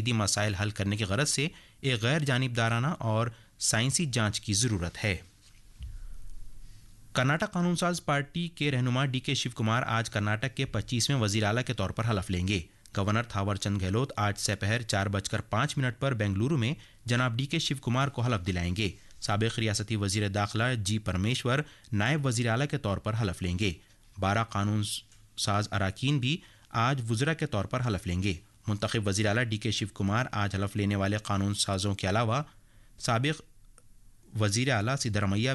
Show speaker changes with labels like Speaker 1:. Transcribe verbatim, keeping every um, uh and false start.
Speaker 1: कलीदी मसाइल हल करने की गरज से एक गैर जानिबदाराना और साइंसी जांच की ज़रूरत है। कर्नाटक कानून साज पार्टी के रहनुमा डी के शिव कुमार आज कर्नाटक के पच्चीसवें वजीर आला के तौर पर हलफ लेंगे। गवर्नर थावरचंद गहलोत आज दोपहर चार बजकर पाँच मिनट पर बेंगलुरु में जनाब डी के शिव कुमार को हलफ दिलाएंगे। साबिक रियासती वजीर दाखिला जी परमेश्वर नायब वजीर आला के तौर पर हलफ लेंगे। बारह कानून साज अरकान भी आज वज़रा के तौर पर हलफ लेंगे। मुंतखब वज़ीर आला डी के शिव कुमार आज हलफ लेने वाले कानून साजों के अलावा साबिक वज़ीर आला सिद्धरमैया